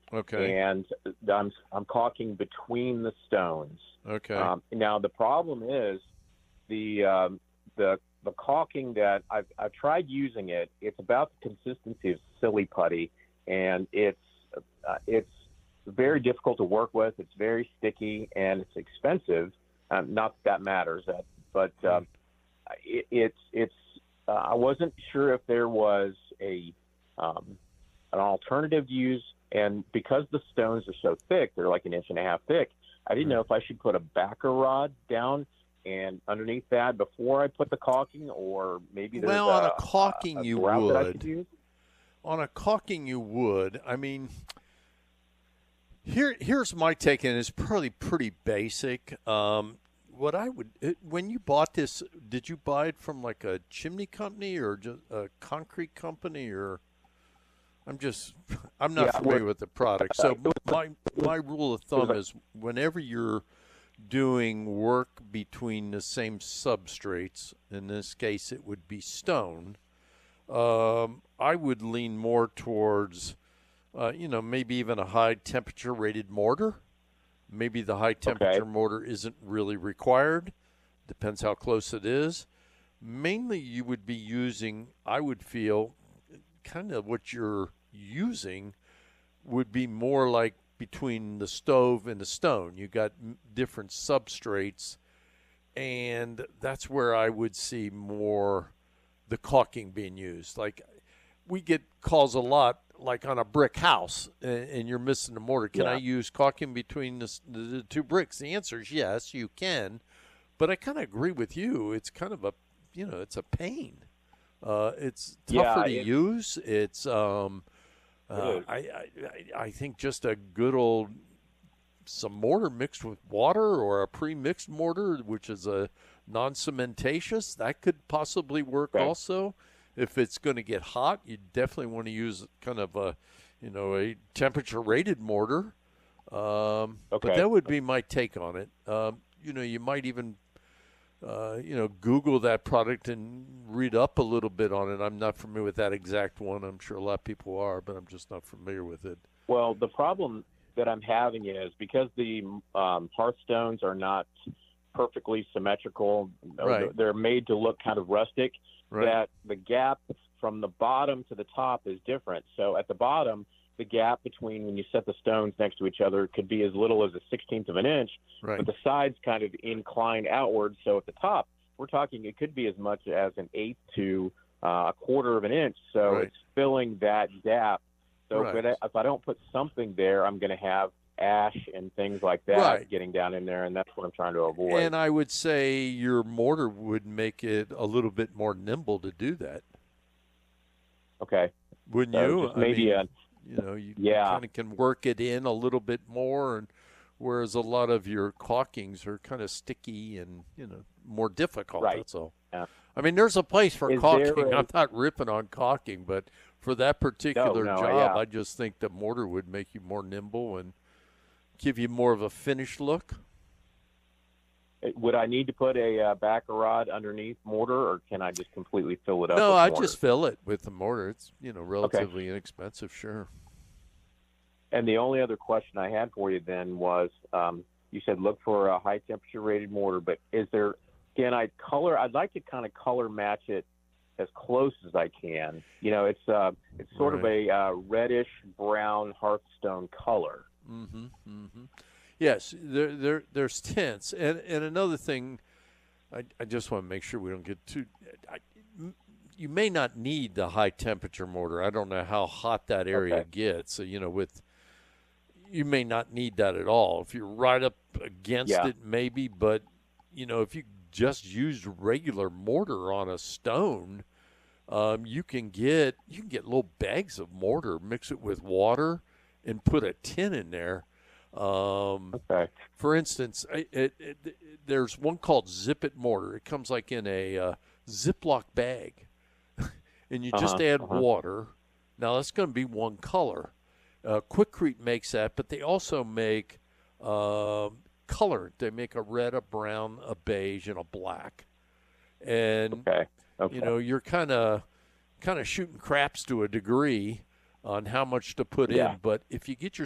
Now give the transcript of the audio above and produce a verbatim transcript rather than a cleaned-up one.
Okay. and I'm I'm caulking between the stones. Okay. Um, now the problem is the um, the the caulking that I've I've tried using it. It's about the consistency of silly putty, and it's uh, it's very difficult to work with. It's very sticky and it's expensive. Um, not that that matters, uh, but Hmm. um, it, it's it's. Uh, I wasn't sure if there was a um, an alternative to use, and because the stones are so thick, they're like an inch and a half thick. I didn't know Right. if I should put a backer rod down and underneath that before I put the caulking, or maybe there's Well, on a a, a, caulking a you grout that I should would. use. On a caulking you would. I mean, here here's my take, and it's probably pretty basic. Um, what I would it, when you bought this, did you buy it from like a chimney company or just a concrete company, or I'm just I'm Yeah, not it was, familiar with the product. uh, So it was, my it was, my rule of it was thumb is whenever you're doing work between the same substrates, in this case it would be stone, um, I would lean more towards, uh, you know, maybe even a high temperature rated mortar. Maybe the high temperature okay. mortar isn't really required, depends how close it is. Mainly, you would be using, I would feel, kind of what you're using would be more like between the stove and the stone. You got different substrates, and that's where I would see more the caulking being used. Like we get calls a lot, like on a brick house, and you're missing the mortar. Can I Yeah, use caulking between the, the two bricks? The answer is yes, you can. But I kind of agree with you. It's kind of a, you know, it's a pain. Uh, it's tougher yeah, to it use. It's um, it uh, is. I, I I think just a good old some mortar mixed with water or a pre-mixed mortar, which is a non-cementatious, that could possibly work Okay, also. If it's going to get hot, you definitely want to use kind of a, you know, a temperature-rated mortar. Um, but okay. that would be my take on it. Um, you know, you might even uh, you know, Google that product and read up a little bit on it. I'm not familiar with that exact one. I'm sure a lot of people are, but I'm just not familiar with it. Well, the problem that I'm having is because the um, hearthstones are not perfectly symmetrical, or Right, they're made to look kind of rustic, right, that the gap from the bottom to the top is different. So at the bottom, the gap between when you set the stones next to each other could be as little as a sixteenth of an inch, right, but the sides kind of incline outward. So at the top, we're talking it could be as much as an eighth to uh, a quarter of an inch. So right, it's filling that gap. So if, right, it, if I don't put something there, I'm going to have ash and things like that right. getting down in there, and that's what I'm trying to avoid. And I would say your mortar would make it a little bit more nimble to do that, Okay, wouldn't so you? just I maybe mean, a you know, you, you yeah, kind of can work it in a little bit more, and whereas a lot of your caulkings are kind of sticky and, you know, more difficult. right. That's all. Yeah. I mean, there's a place for Is there caulking. a I'm not ripping on caulking, but for that no, particular no, job, yeah. I just think the mortar would make you more nimble and give you more of a finished look. Would I need to put a uh, backer rod underneath mortar, or can I just completely fill it up No, with I mortar? just fill it with the mortar. It's, you know, Okay. relatively inexpensive, sure. And the only other question I had for you then was, um, you said look for a high temperature rated mortar, but is there? Can I color? I'd like to kind of color match it as close as I can. You know, it's uh, it's sort of Right. a uh, reddish brown hearthstone color. Mm-hmm. Mm-hmm. Yes, there, there, there's tints, and and another thing, I, I just want to make sure we don't get too. I, you may not need the high temperature mortar. I don't know how hot that area Okay. gets. So, you know, with you may not need that at all. If you're right up against Yeah. it, maybe, but you know, if you just used regular mortar on a stone, um, you can get you can get little bags of mortar, mix it with water, and put a tin in there. Um, Okay. for instance, it, it, it, there's one called Zip It mortar. It comes like in a uh, Ziploc bag, and you Uh just huh. add Uh huh. water. Now that's going to be one color. Uh, Quikrete makes that, but they also make um color. They make a red, a brown, a beige, and a black. And Okay. you Okay. know, you're kind of kind of shooting craps to a degree on how much to put Yeah. in. But if you get